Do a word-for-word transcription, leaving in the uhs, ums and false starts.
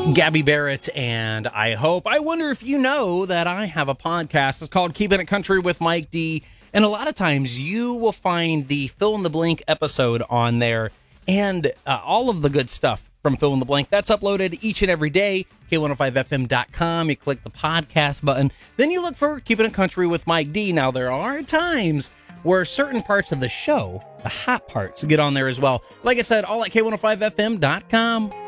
Gabby Barrett and I Hope. I wonder if you know that I have a podcast. It's called Keeping It Country with Mike D. And a lot of times you will find the Fill in the Blank episode on there and uh, all of the good stuff from Fill in the Blank. That's uploaded each and every day. K one oh five F M dot com. You click the podcast button. Then you look for Keeping It Country with Mike D. Now, there are times where certain parts of the show, the hot parts, get on there as well. Like I said, all at K one oh five F M dot com.